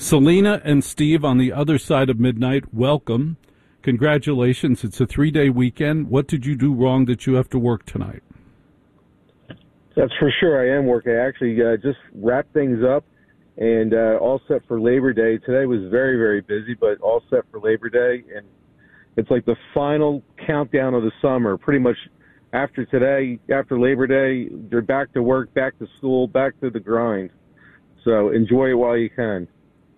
Selena and Steve on the other side of midnight, welcome. Congratulations. It's a 3-day weekend. What did you do wrong that you have to work tonight? That's for sure. I am working. I actually just wrapped things up and all set for Labor Day. Today was very, very busy, but all set for Labor Day. And it's like the final countdown of the summer. Pretty much after today, after Labor Day, you're back to work, back to school, back to the grind. So enjoy it while you can.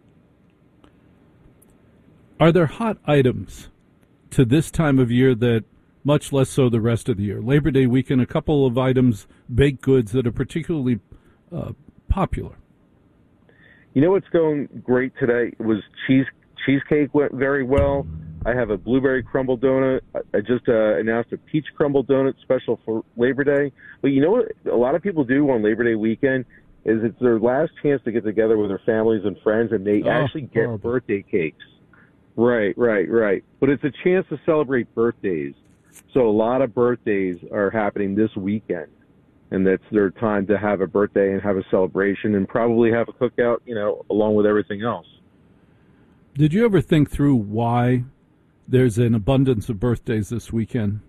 Are there hot items to this time of year that much less so the rest of the year? Labor Day weekend, a couple of items, baked goods that are particularly popular. You know what's going great today was cheesecake went very well. I have a blueberry crumble donut. I just announced a peach crumble donut special for Labor Day. But you know what a lot of people do on Labor Day weekend is it's their last chance to get together with their families and friends, and they actually get birthday cakes. Right. But it's a chance to celebrate birthdays. So a lot of birthdays are happening this weekend, and that's their time to have a birthday and have a celebration and probably have a cookout, along with everything else. Did you ever think through why there's an abundance of birthdays this weekend?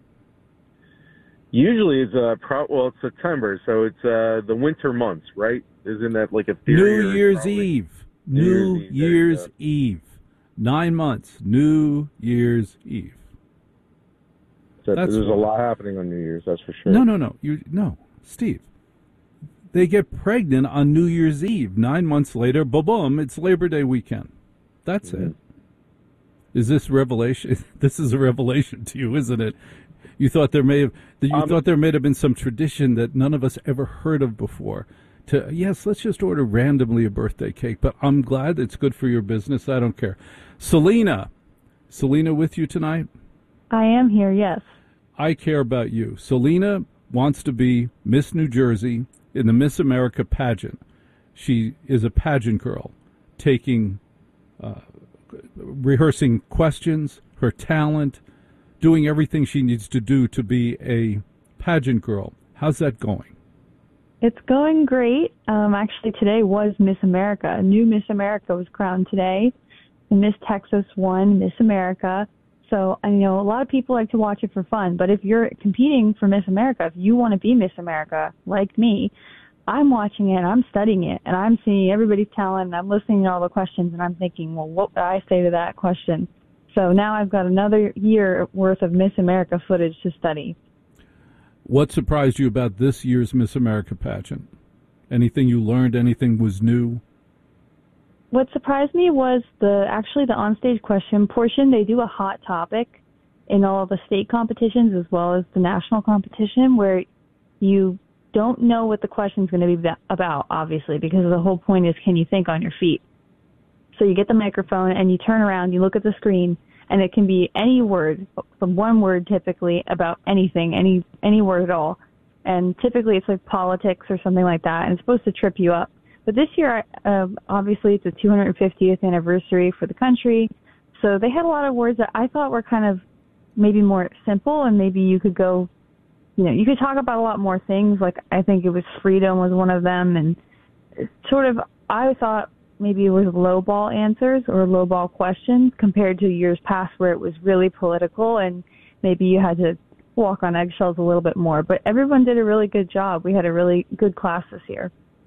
Usually it's September, so it's the winter months, right? Isn't that like a theory? New Year's Eve. New Year's Eve. 9 months. New Year's Eve. So there's a lot happening on New Year's, that's for sure. No, Steve. They get pregnant on New Year's Eve. 9 months later, boom, it's Labor Day weekend. That's it. Is this revelation? This is a revelation to you, isn't it? You thought there may have been some tradition that none of us ever heard of before. Yes, let's just order randomly a birthday cake, but I'm glad it's good for your business. I don't care. Selena with you tonight? I am here, yes. I care about you. Selena wants to be Miss New Jersey in the Miss America pageant. She is a pageant girl, rehearsing questions, her talent, doing everything she needs to do to be a pageant girl. How's that going? It's going great. Actually, today was Miss America. A new Miss America was crowned today. And Miss Texas won Miss America. So I know a lot of people like to watch it for fun, but if you're competing for Miss America, if you want to be Miss America, like me, I'm watching it, and I'm studying it, and I'm seeing everybody's talent, and I'm listening to all the questions, and I'm thinking, well, what would I say to that question? So now I've got another year worth of Miss America footage to study. What surprised you about this year's Miss America pageant? Anything you learned? Anything was new? What surprised me was the onstage question portion. They do a hot topic in all the state competitions as well as the national competition where you don't know what the question's going to be about, obviously, because the whole point is can you think on your feet? So you get the microphone and you turn around, you look at the screen, and it can be any word, from one word typically, about anything, any word at all. And typically it's like politics or something like that, and it's supposed to trip you up. But this year, obviously, it's the 250th anniversary for the country, so they had a lot of words that I thought were kind of maybe more simple, and maybe you could go, you could talk about a lot more things, like I think it was freedom was one of them, and sort of, I thought maybe it was low-ball answers or low-ball questions compared to years past where it was really political, and maybe you had to walk on eggshells a little bit more. But everyone did a really good job. We had a really good class this year.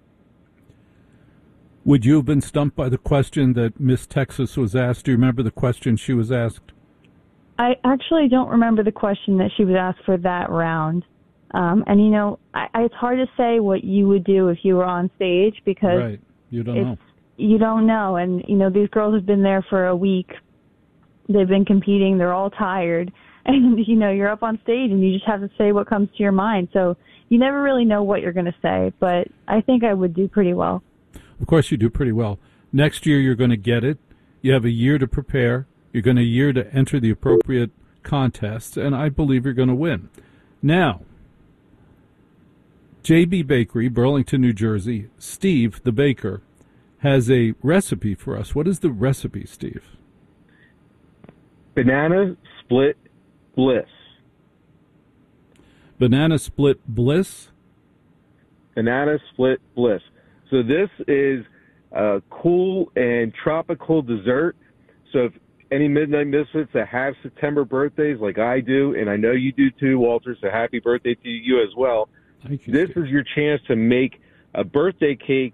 Would you have been stumped by the question that Miss Texas was asked? Do you remember the question she was asked? I actually don't remember the question that she was asked for that round. And, it's hard to say what you would do if you were on stage because right. You don't know. You don't know. And, these girls have been there for a week. They've been competing. They're all tired. And, you're up on stage and you just have to say what comes to your mind. So you never really know what you're going to say. But I think I would do pretty well. Of course you do pretty well. Next year you're going to get it. You have a year to prepare. You're going to a year to enter the appropriate contests, and I believe you're going to win. Now, J.B. Bakery, Burlington, New Jersey, Steve, the baker, has a recipe for us. What is the recipe, Steve? Banana split bliss. Banana split bliss? Banana split bliss. So this is cool and tropical dessert. So if any Midnight Misfits that have September birthdays like I do, and I know you do too, Walter, so happy birthday to you as well. Thank you, this Steve. is your chance to make a birthday cake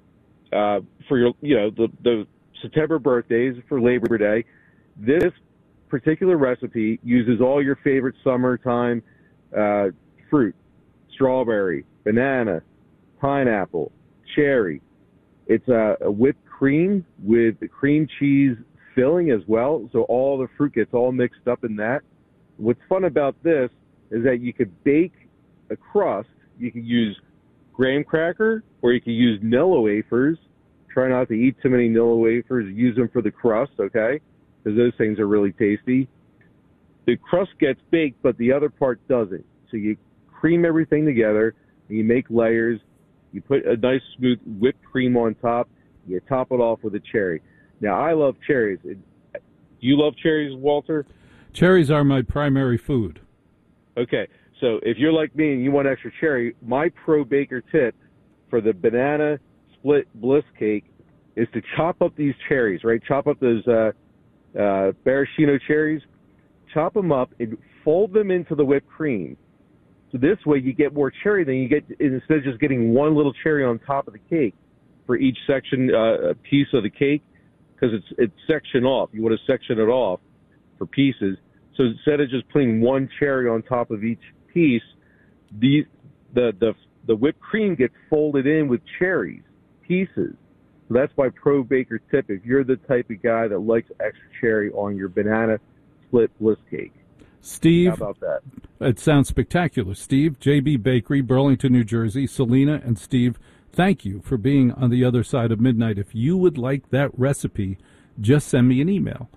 for your, the September birthdays for Labor Day. This particular recipe uses all your favorite summertime fruit: strawberry, banana, pineapple, cherry. It's a whipped cream with cream cheese filling as well, so all the fruit gets all mixed up in that. What's fun about this is that you could bake a crust. You could use graham cracker, or you could use Nilla wafers. Try not to eat too many Nilla wafers. Use them for the crust, okay? Because those things are really tasty. The crust gets baked, but the other part doesn't. So you cream everything together, and you make layers. You put a nice smooth whipped cream on top. You top it off with a cherry. Now, I love cherries. Do you love cherries, Walter? Cherries are my primary food. Okay, so if you're like me and you want extra cherry, my pro baker tip for the banana split bliss cake is to chop up these cherries, right? Chop up those maraschino cherries, chop them up and fold them into the whipped cream. So this way you get more cherry than you get, instead of just getting one little cherry on top of the cake for each section, piece of the cake, because it's sectioned off. You want to section it off for pieces. So instead of just putting one cherry on top of each piece, the whipped cream gets folded in with cherries, pieces. So that's my pro baker tip if you're the type of guy that likes extra cherry on your banana split bliss cake. Steve, how about that? It sounds spectacular. Steve, JB Bakery, Burlington, New Jersey. Selena and Steve, thank you for being on the other side of midnight. If you would like that recipe, just send me an email,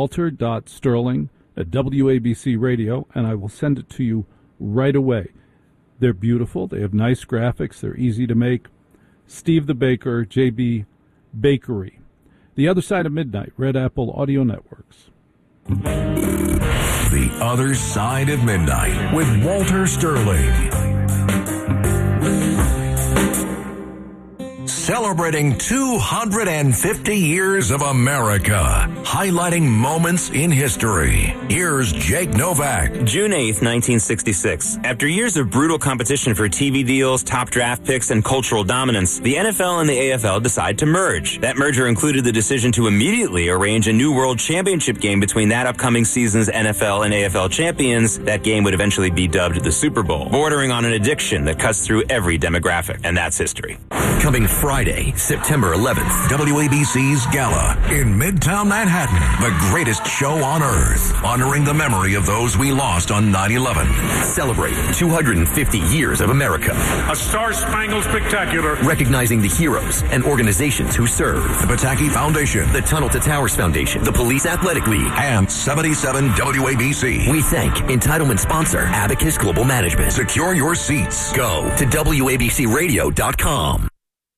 walter.sterling@WABC Radio, and I will send it to you right away. They're beautiful. They have nice graphics. They're easy to make. Steve the Baker, JB Bakery. The Other Side of Midnight, Red Apple Audio Networks. The Other Side of Midnight with Walter Sterling. Celebrating 250 years of America, highlighting moments in history. Here's Jake Novak. June 8th, 1966. After years of brutal competition for TV deals, top draft picks, and cultural dominance, the NFL and the AFL decide to merge. That merger included the decision to immediately arrange a new World Championship game between that upcoming season's NFL and AFL champions. That game would eventually be dubbed the Super Bowl, bordering on an addiction that cuts through every demographic. And that's history. Coming Friday, September 11th, WABC's Gala in Midtown Manhattan. The greatest show on earth, honoring the memory of those we lost on 9/11. Celebrate 250 years of America. A star-spangled spectacular. Recognizing the heroes and organizations who serve. The Pataki Foundation, the Tunnel to Towers Foundation, the Police Athletic League, and 77 WABC. We thank entitlement sponsor Abacus Global Management. Secure your seats. Go to WABCRadio.com.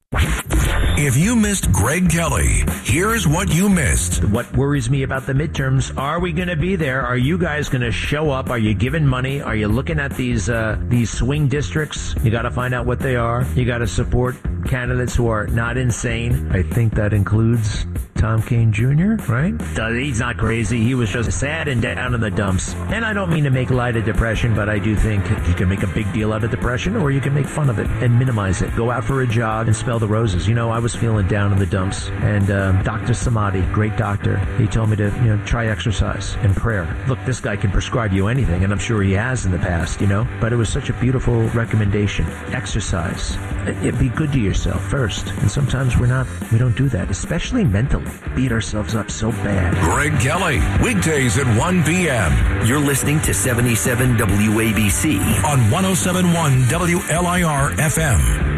If you missed Greg Kelly, here's what you missed. What worries me about the midterms, are we going to be there? Are you guys going to show up? Are you giving money? Are you looking at these swing districts? You got to find out what they are. You got to support candidates who are not insane. I think that includes Tom Kean Jr., right? He's not crazy. He was just sad and down in the dumps. And I don't mean to make light of depression, but I do think you can make a big deal out of depression, or you can make fun of it and minimize it. Go out for a jog and smell the roses. You know, I was feeling down in the dumps, and Dr. Samadhi, great doctor, he told me to, try exercise and prayer. Look, this guy can prescribe you anything, and I'm sure he has in the past, but it was such a beautiful recommendation. Exercise. Be good to yourself first, and sometimes we don't do that, especially mentally. Beat ourselves up so bad. Greg Kelly, weekdays at 1 p.m. You're listening to 77 WABC on 107.1 WLIR FM.